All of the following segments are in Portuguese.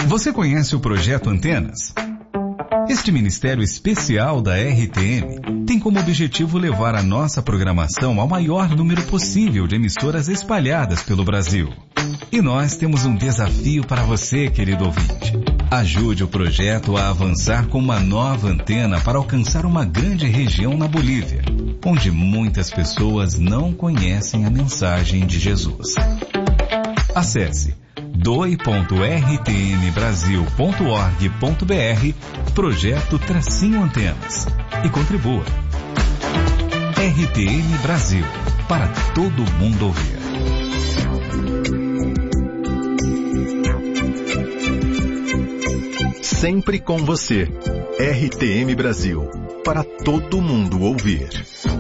Você conhece o Projeto Antenas? Este ministério especial da RTM tem como objetivo levar a nossa programação ao maior número possível de emissoras espalhadas pelo Brasil. E nós temos um desafio para você, querido ouvinte. Ajude o projeto a avançar com uma nova antena para alcançar uma grande região na Bolívia, onde muitas pessoas não conhecem a mensagem de Jesus. Acesse doi.rtmbrasil.org.br Projeto-Antenas e contribua. RTM Brasil, para todo mundo ouvir. Sempre com você. RTM Brasil, para todo mundo ouvir.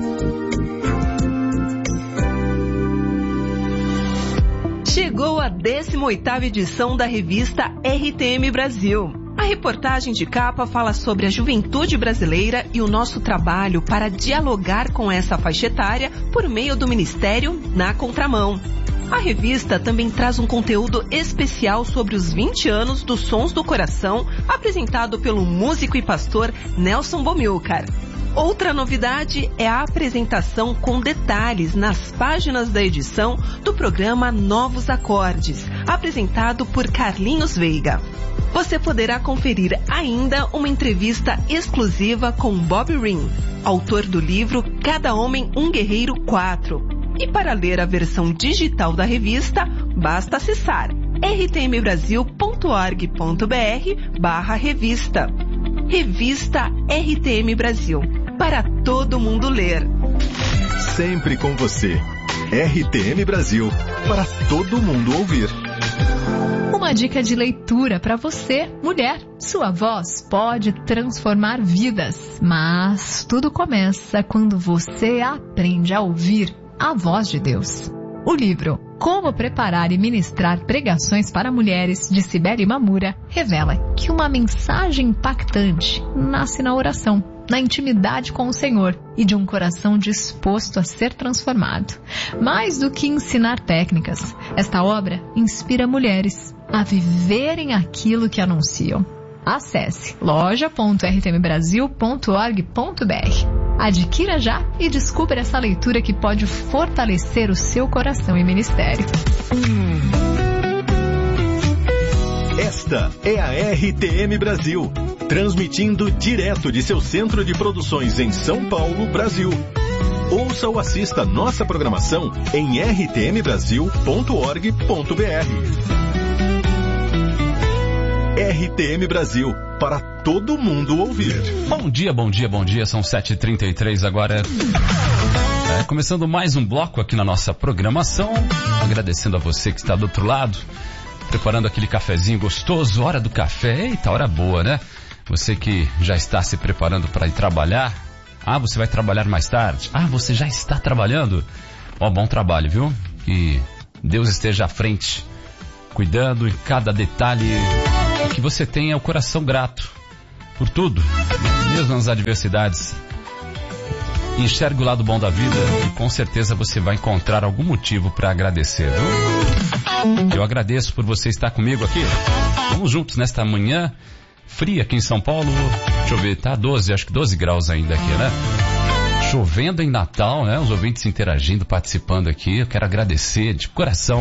Chegou a 18ª edição da revista RTM Brasil. A reportagem de capa fala sobre a juventude brasileira e o nosso trabalho para dialogar com essa faixa etária por meio do Ministério Na Contramão. A revista também traz um conteúdo especial sobre os 20 anos dos Sons do Coração, apresentado pelo músico e pastor Nelson Bomilcar. Outra novidade é a apresentação com detalhes nas páginas da edição do programa Novos Acordes, apresentado por Carlinhos Veiga. Você poderá conferir ainda uma entrevista exclusiva com Bob Ring, autor do livro Cada Homem um Guerreiro 4. E para ler a versão digital da revista, basta acessar rtmbrasil.org.br/revista. Revista RTM Brasil, para todo mundo ler. Sempre com você. RTM Brasil, para todo mundo ouvir. Uma dica de leitura para você, mulher. Sua voz pode transformar vidas, mas tudo começa quando você aprende a ouvir a voz de Deus. O livro Como Preparar e Ministrar Pregações para Mulheres, de Cibele Mamura, revela que uma mensagem impactante nasce na oração, na intimidade com o Senhor e de um coração disposto a ser transformado. Mais do que ensinar técnicas, esta obra inspira mulheres a viverem aquilo que anunciam. Acesse loja.rtmbrasil.org.br. Adquira já e descubra essa leitura que pode fortalecer o seu coração e ministério. Esta é a RTM Brasil, transmitindo direto de seu centro de produções em São Paulo, Brasil. Ouça ou assista nossa programação em rtmbrasil.org.br. RTM Brasil, para todo mundo ouvir. Bom dia, bom dia, bom dia. São 7h33 agora. Começando mais um bloco aqui na nossa programação. Agradecendo a você que está do outro lado, preparando aquele cafezinho gostoso. Hora do café. Eita, hora boa, né? Você que já está se preparando para ir trabalhar. Ah, você vai trabalhar mais tarde. Ah, você já está trabalhando. Ó, bom trabalho, viu? Que Deus esteja à frente, cuidando em cada detalhe. Que você tenha o coração grato por tudo, mesmo nas adversidades. Enxergue o lado bom da vida e com certeza você vai encontrar algum motivo para agradecer, viu? Eu agradeço por você estar comigo aqui. Vamos juntos nesta manhã fria aqui em São Paulo. Deixa eu ver, tá 12, acho que 12 graus ainda aqui, né? Chovendo em Natal, né? Os ouvintes interagindo, participando aqui. Eu quero agradecer de coração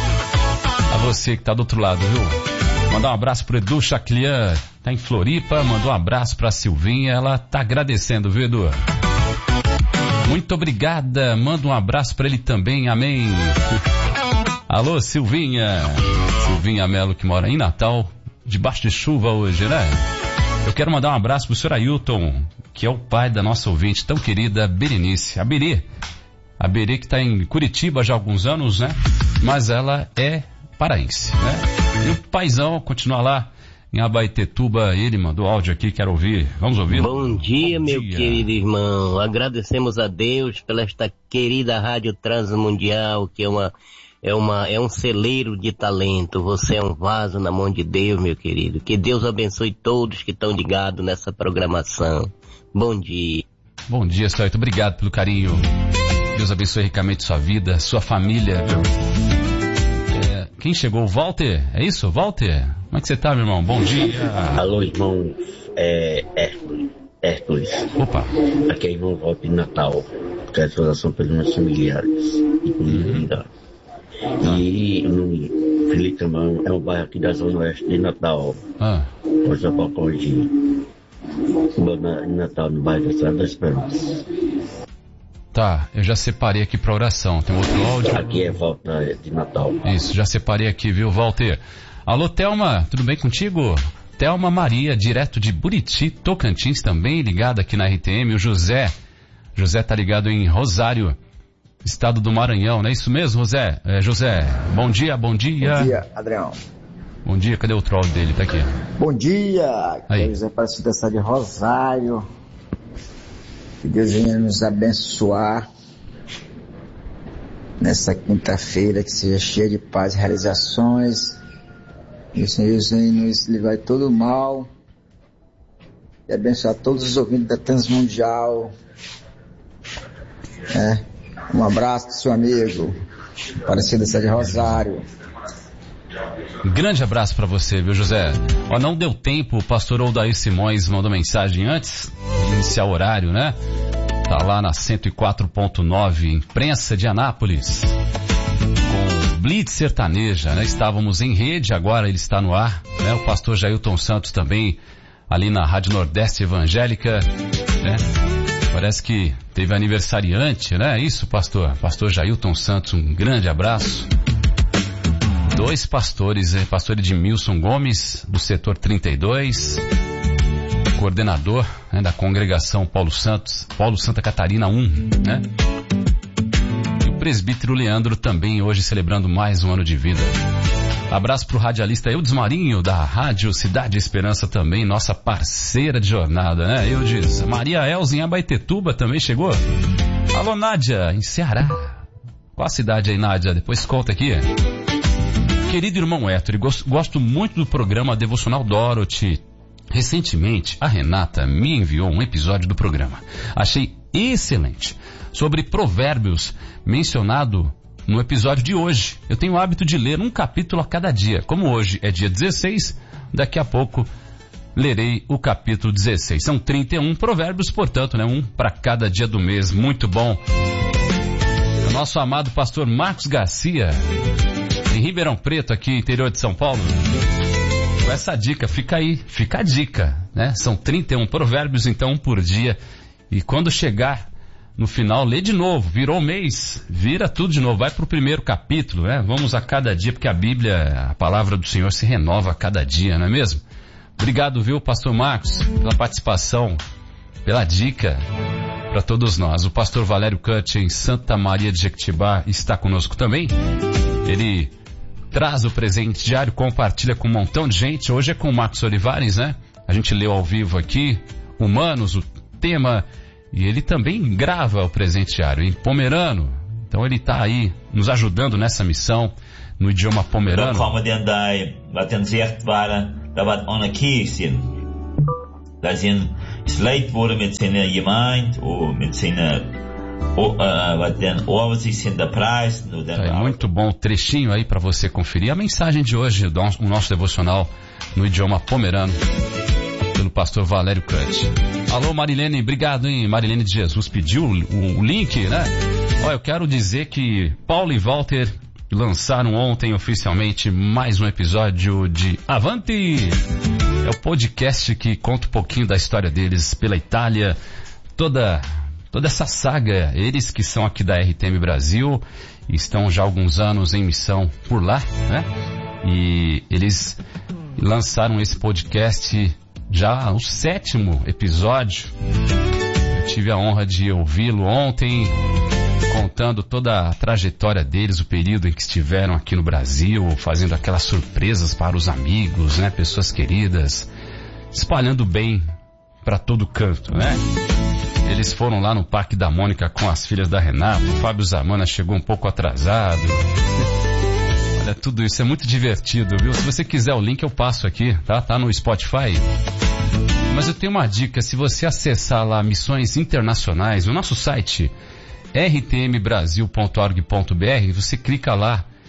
a você que está do outro lado, viu? Mandar um abraço pro Edu Chaclian, tá em Floripa. Mandou um abraço pra Silvinha, ela tá agradecendo, viu, Edu? Muito obrigada, manda um abraço pra ele também, amém. Alô, Silvinha. Silvinha Melo, que mora em Natal, debaixo de chuva hoje, né? Eu quero mandar um abraço pro senhor Ailton, que é o pai da nossa ouvinte tão querida, Berenice. A Berê que tá em Curitiba já há alguns anos, né? Mas ela é paraense, né? E o paizão continua lá em Abaetetuba. Ele mandou áudio aqui, quero ouvir. Vamos ouvir. Bom dia, meu querido irmão. Agradecemos a Deus pela esta querida Rádio Transmundial, que é um celeiro de talento. Você é um vaso na mão de Deus, meu querido. Que Deus abençoe todos que estão ligados nessa programação. Bom dia. Bom dia, senhor. Muito obrigado pelo carinho. Deus abençoe ricamente sua vida, sua família. Quem chegou? O Walter? É isso, Walter? Como é que você tá, meu irmão? Bom dia. Alô, irmão Hércules. Opa. Aqui é irmão Walter de Natal. Quero saudação pelos meus familiares e comunidade. E o nome Felipe Camão é um bairro aqui da Zona Oeste de Natal. Hoje eu vou corrigir. Em Natal, no bairro da Estrada da Esperança. Tá, eu já separei aqui pra oração. Tem outro áudio? Aqui é Volta de Natal. Isso, já separei aqui, viu, Walter? Alô, Thelma, tudo bem contigo? Thelma Maria, direto de Buriti, Tocantins, também ligada aqui na RTM. O José tá ligado em Rosário, estado do Maranhão, não é isso mesmo, José? José, bom dia. Bom dia, Adrião. Bom dia, cadê o troll dele? Tá aqui. Bom dia, José Aparecido da cidade de Rosário. Que Deus venha nos abençoar nessa quinta-feira, que seja cheia de paz e realizações. E o Senhor venha nos livrar de todo o mal e abençoar todos os ouvintes da Transmundial. Um abraço do seu amigo Aparecido da cidade de Rosário. Grande abraço pra você, viu, José? Não deu tempo, o pastor Odair Simões mandou mensagem antes de iniciar o horário, né? Tá lá na 104.9, imprensa de Anápolis, com Blitz Sertaneja, né? Estávamos em rede, agora ele está no ar, né? O pastor Jailton Santos também, ali na Rádio Nordeste Evangélica, né? Parece que teve aniversariante, né? Isso, pastor Jailton Santos, um grande abraço. 2 pastores, pastor Edmilson Gomes, do setor 32, coordenador, né, da congregação Paulo Santa Catarina 1, né? E o presbítero Leandro também hoje celebrando mais um ano de vida. Abraço pro radialista Eudes Marinho, da Rádio Cidade Esperança também, nossa parceira de jornada, né? Eudes. Maria Elza em Abaetetuba também chegou. Alô, Nádia, em Ceará. Qual a cidade aí, Nádia? Depois conta aqui. Querido irmão Héctor, gosto muito do programa Devocional Dorothy. Recentemente, a Renata me enviou um episódio do programa. Achei excelente. Sobre provérbios, mencionado no episódio de hoje. Eu tenho o hábito de ler um capítulo a cada dia. Como hoje é dia 16, daqui a pouco lerei o capítulo 16. São 31 provérbios, portanto, né, um para cada dia do mês. Muito bom. O nosso amado pastor Marcos Garcia, em Ribeirão Preto, aqui interior de São Paulo, com essa dica, fica a dica, né? São 31 provérbios, então, por dia, e quando chegar no final, lê de novo, virou mês, vira tudo de novo, vai pro primeiro capítulo, né? Vamos a cada dia, porque a Bíblia, a palavra do Senhor se renova a cada dia, não é mesmo? Obrigado, viu, pastor Marcos, pela participação, pela dica para todos nós. O pastor Valério Cut, em Santa Maria de Jequitibá, está conosco também. Ele traz o presente diário, compartilha com um montão de gente. Hoje é com o Marcos Olivares, né? A gente leu ao vivo aqui, Humanos, o tema, e ele também grava o presente diário em pomerano. Então ele está aí nos ajudando nessa missão no idioma pomerano. Muito bom, trechinho aí para você conferir a mensagem de hoje, o nosso devocional no idioma pomerano, pelo pastor Valério Cut. Alô, Marilene, obrigado, hein? Marilene de Jesus pediu o link, né? Olha, eu quero dizer que Paulo e Walter lançaram ontem oficialmente mais um episódio de Avante! É o podcast que conta um pouquinho da história deles pela Itália, toda essa saga, eles que são aqui da RTM Brasil, estão já há alguns anos em missão por lá, né? E eles lançaram esse podcast já o 7º episódio. Eu tive a honra de ouvi-lo ontem, contando toda a trajetória deles, o período em que estiveram aqui no Brasil, fazendo aquelas surpresas para os amigos, né? Pessoas queridas, espalhando bem para todo canto, né? Eles foram lá no Parque da Mônica com as filhas da Renata, o Fábio Zamana chegou um pouco atrasado. Olha, tudo isso é muito divertido, viu? Se você quiser o link eu passo aqui, tá? Tá no Spotify. Mas eu tenho uma dica, se você acessar lá Missões Internacionais, o nosso site rtmbrasil.org.br, você clica lá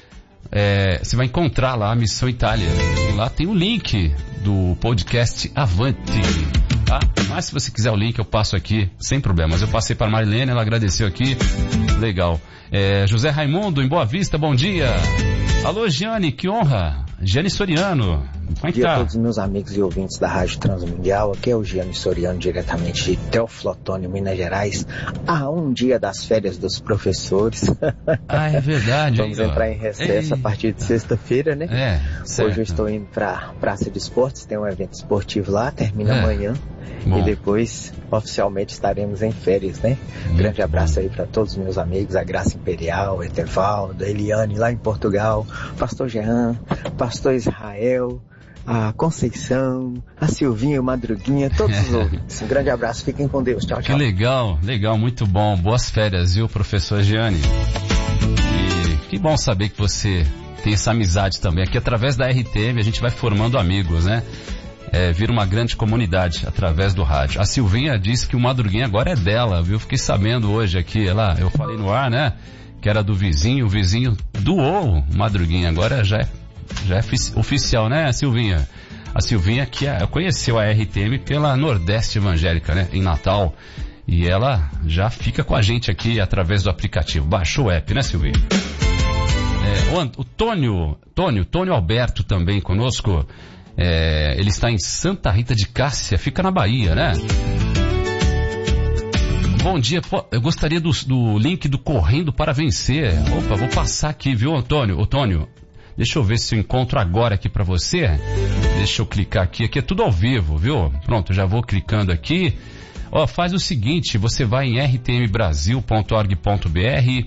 você vai encontrar lá a Missão Itália. E lá tem o link do podcast Avante, tá? Mas se você quiser o link, eu passo aqui, sem problemas. Eu passei para a Marilene, ela agradeceu aqui. Legal. José Raimundo, em Boa Vista, bom dia. Alô, Giane, que honra. Giane Soriano, como é que tá? Bom dia a todos os meus amigos e ouvintes da Rádio Transmundial. Aqui é o Giane Soriano, diretamente de Teoflotone, Minas Gerais. A um dia das férias dos professores. Ah, é verdade. Vamos entrar em recesso a partir de sexta-feira, né? Hoje eu estou indo para Praça de Esportes, tem um evento esportivo lá, termina amanhã. Bom. E depois, oficialmente, estaremos em férias, né? Grande abraço aí para todos os meus amigos, a Graça Imperial, Etevaldo, a Eliane lá em Portugal, Pastor Jean, Pastor Israel, a Conceição, a Silvinha, o Madruguinha, todos os ouvintes. Um grande abraço, fiquem com Deus. Tchau, tchau. Que legal, muito bom. Boas férias, viu, professor Giane? E que bom saber que você tem essa amizade também. Aqui, através da RTM, a gente vai formando amigos, né? Vira uma grande comunidade através do rádio. A Silvinha disse que o Madruguinha agora é dela, viu? Fiquei sabendo hoje aqui, eu falei no ar, né? Que era do vizinho, o vizinho doou o Madruguinha, agora já é oficial, né, Silvinha? A Silvinha que conheceu a RTM pela Nordeste Evangélica, né, em Natal, e ela já fica com a gente aqui através do aplicativo. Baixou o app, né, Silvinha? O Tônio Alberto também conosco. Ele está em Santa Rita de Cássia, fica na Bahia, né? Bom dia, eu gostaria do link do Correndo para Vencer. Opa, vou passar aqui, viu, Antônio? Antônio, deixa eu ver se eu encontro agora aqui para você. Deixa eu clicar aqui é tudo ao vivo, viu? Pronto, já vou clicando aqui. Faz o seguinte, você vai em rtmbrasil.org.br,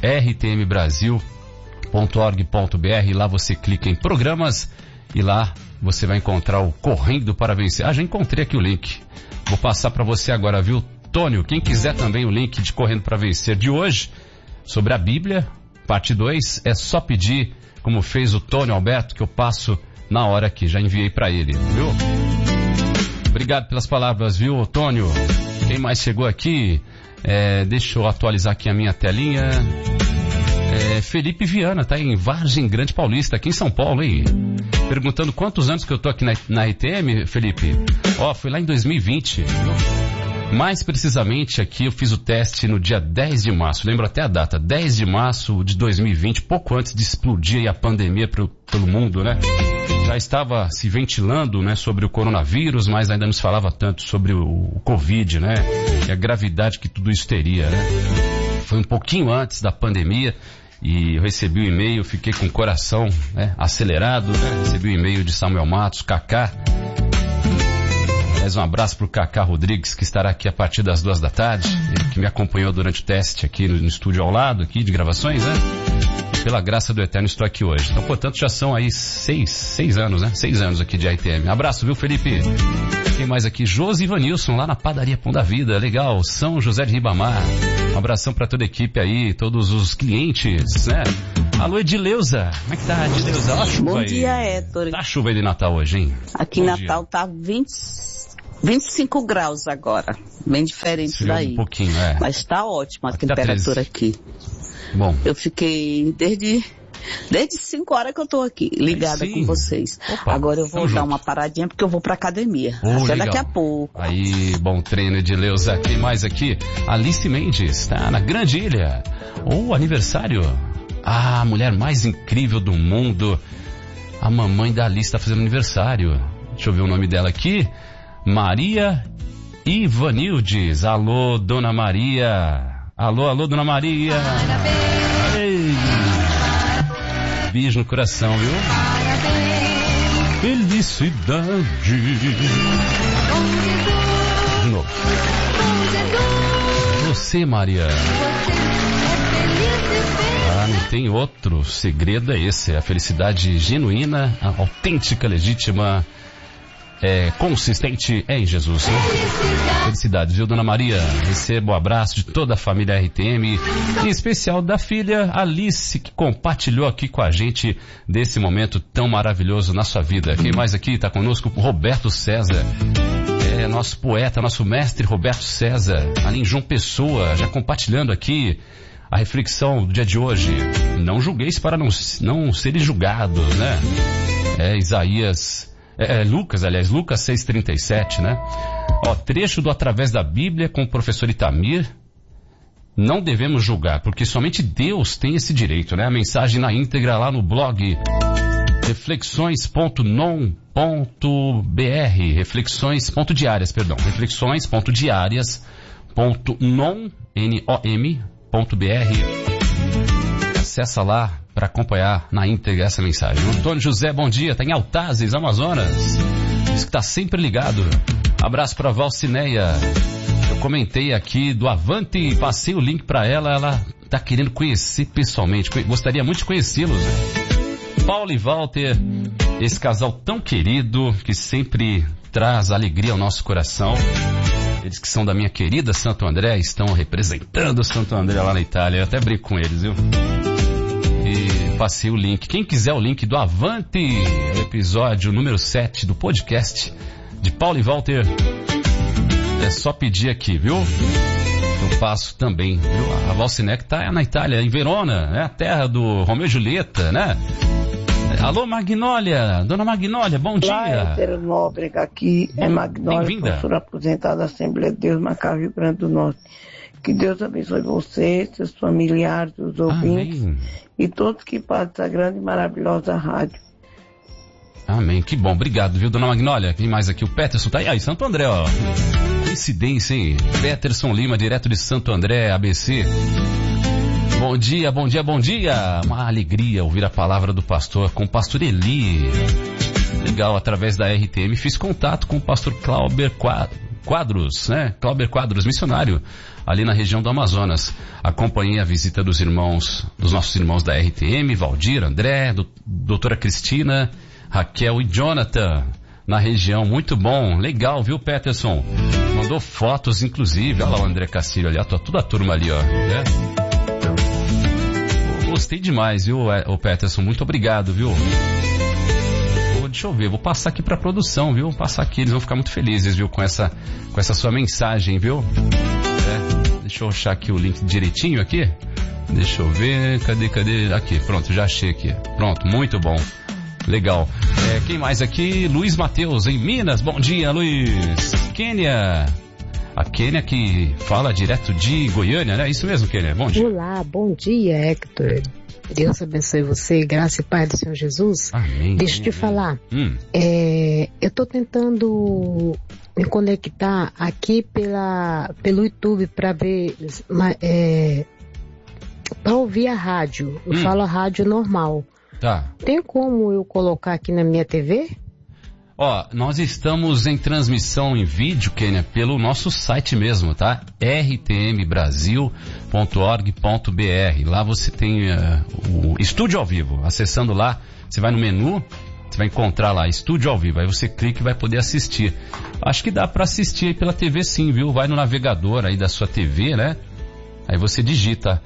rtmbrasil.org.br, lá você clica em programas e lá você vai encontrar o Correndo para Vencer. Já encontrei aqui o link. Vou passar para você agora, viu, Tônio? Quem quiser também o link de Correndo para Vencer de hoje, sobre a Bíblia, parte 2, é só pedir, como fez o Tônio Alberto, que eu passo na hora aqui. Já enviei para ele, viu? Obrigado pelas palavras, viu, Tônio? Quem mais chegou aqui? Deixa eu atualizar aqui a minha telinha. Felipe Viana, tá em Vargem Grande Paulista, aqui em São Paulo, hein? Perguntando quantos anos que eu tô aqui na RTM, Felipe. Foi lá em 2020, viu? Mais precisamente aqui eu fiz o teste no dia 10 de março, lembro até a data, 10 de março de 2020, pouco antes de explodir aí a pandemia pelo mundo, né? Já estava se ventilando, né, sobre o coronavírus, mas ainda não se falava tanto sobre o Covid, né? E a gravidade que tudo isso teria, né? Foi um pouquinho antes da pandemia e eu recebi o e-mail, fiquei com o coração, né, acelerado, né? Recebi o e-mail de Samuel Matos, Cacá. Mais um abraço pro Cacá Rodrigues, que estará aqui a partir das 2 da tarde, ele que me acompanhou durante o teste aqui no estúdio ao lado, aqui de gravações, né? Pela graça do Eterno estou aqui hoje. Então, portanto, já são aí 6 anos, né? 6 anos aqui de RTM. Abraço, viu, Felipe? Tem mais aqui, Josi Ivanilson, lá na Padaria Pão da Vida. Legal, São José de Ribamar. Um abração para toda a equipe aí, todos os clientes, né? Alô, Edileuza. Como é que tá, Edileuza? Olha a chuva aí. Bom dia, Héctor. Tá a chuva aí de Natal hoje, hein? Aqui em Natal tá 25 graus agora. Bem diferente daí. Um pouquinho, Mas tá ótima a temperatura aqui. Bom. Eu fiquei desde 5 horas que eu tô aqui, ligada com vocês. Opa, agora eu vou dar uma paradinha porque eu vou pra academia. Até daqui a pouco. Aí, bom treino, Edileuza. Quem mais aqui? Alice Mendes, tá na Grande Ilha. Aniversário. A mulher mais incrível do mundo. A mamãe da Alice tá fazendo aniversário. Deixa eu ver o nome dela aqui. Maria Ivanildes. Alô, Dona Maria. Alô, Dona Maria. Ei. Beijo no coração, viu? Felicidade. De novo. Você, Maria. Não tem outro segredo, é esse. A felicidade genuína, a autêntica, legítima, consistente em Jesus. Felicidades, viu, Dona Maria? Receba o abraço de toda a família RTM, em especial da filha Alice, que compartilhou aqui com a gente desse momento tão maravilhoso na sua vida. Quem mais aqui está conosco? Roberto César. Nosso poeta, nosso mestre Roberto César, ali em João Pessoa, já compartilhando aqui A reflexão do dia de hoje: não julgueis para não seres julgados, né? Lucas 6,37, né? Trecho do Através da Bíblia com o professor Itamir. Não devemos julgar, porque somente Deus tem esse direito, né? A mensagem na íntegra lá no blog reflexões.diárias.com.br, reflexões.diárias.nom.br. Acessa lá para acompanhar na íntegra essa mensagem. O Antônio José, bom dia, está em Altazes, Amazonas. Diz que está sempre ligado. Abraço para Valcineia. Eu comentei aqui do Avante, passei o link para ela está querendo conhecer pessoalmente. Gostaria muito de conhecê-los, né? Paulo e Walter, esse casal tão querido que sempre traz alegria ao nosso coração. Eles que são da minha querida Santo André, estão representando Santo André lá na Itália. Eu até brinco com eles, viu? E passei o link. Quem quiser o link do Avante, episódio número 7 do podcast de Paulo e Walter, é só pedir aqui, viu? Eu passo também, viu? A Valcinec tá na Itália, em Verona, né? A terra do Romeu e Julieta, né? Alô, Magnólia, dona Magnólia, bom dia. Olá, Nóbrega, aqui é Magnólia, professora aposentada da Assembleia de Deus, Macau, Rio Grande do Norte. Que Deus abençoe você, seus familiares, os ouvintes. Amém. E todos que passam essa grande e maravilhosa rádio. Amém, que bom, obrigado, viu, dona Magnólia? Quem mais aqui? O Peterson tá aí, Santo André, ó. Coincidência, hein? Peterson Lima, direto de Santo André, ABC. Bom dia, bom dia, bom dia. Uma alegria ouvir a palavra do pastor com o pastor Eli. Legal, através da RTM fiz contato com o pastor Clauber Quadros, né? Clauber Quadros, missionário, ali na região do Amazonas. Acompanhei a visita dos nossos irmãos da RTM, Valdir, André, doutora Cristina, Raquel e Jonathan, na região. Muito bom, legal, viu, Peterson? Mandou fotos, inclusive. Olha lá o André Castilho ali, ó, toda a turma ali, ó. Né? Gostei demais, viu, o Peterson? Muito obrigado, viu? Deixa eu ver, vou passar aqui pra produção, viu? Vou passar aqui, eles vão ficar muito felizes, viu? Com essa sua mensagem, viu? Deixa eu achar aqui o link direitinho aqui. Deixa eu ver, cadê? Aqui, pronto, já achei aqui. Pronto, muito bom. Legal. Quem mais aqui? Luiz Mateus, em Minas. Bom dia, Luiz. Kênia. A Kênia que fala direto de Goiânia, né? Isso mesmo, Kênia. Bom dia. Olá, bom dia, Hector. Deus abençoe você, graça e paz do Senhor Jesus. Amém. Deixa eu te falar. Eu tô tentando me conectar aqui pelo YouTube para ver, para ouvir a rádio. Eu falo a rádio normal. Tá. Tem como eu colocar aqui na minha TV? Ó, nós estamos em transmissão em vídeo, Kênia, pelo nosso site mesmo, tá? rtmbrasil.org.br. Lá você tem o estúdio ao vivo. Acessando lá, você vai no menu, você vai encontrar lá, estúdio ao vivo. Aí você clica e vai poder assistir. Acho que dá para assistir aí pela TV sim, viu? Vai no navegador aí da sua TV, né? Aí você digita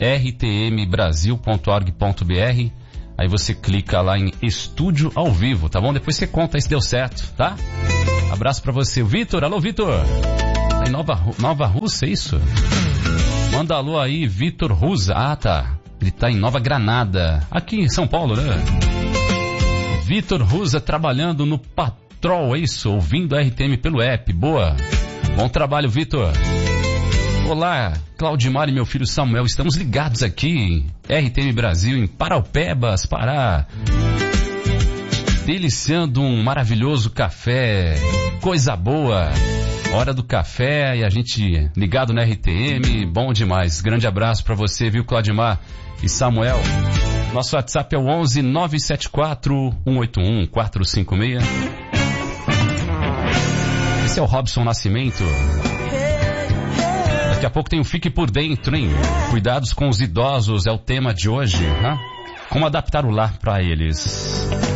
rtmbrasil.org.br. Aí você clica lá em estúdio ao vivo, tá bom? Depois você conta aí se deu certo, tá? Abraço pra você. Vitor, alô Vitor. Tá em Nova Russa, é isso? Manda alô aí, Vitor Russa. Ah, tá. Ele tá em Nova Granada, aqui em São Paulo, né? Vitor Russa trabalhando no Patrol, é isso? Ouvindo a RTM pelo app. Boa. Bom trabalho, Vitor. Olá, Claudimar e meu filho Samuel, estamos ligados aqui em RTM Brasil, em Paraupebas, Pará. Deliciando um maravilhoso café, coisa boa. Hora do café e a gente ligado na RTM, bom demais. Grande abraço pra você, viu, Claudimar e Samuel. Nosso WhatsApp é o 11 974 181 456. Esse é o Robson Nascimento. Daqui a pouco tem o Fique por Dentro, hein? Cuidados com os idosos é o tema de hoje, né? Como adaptar o lar para eles.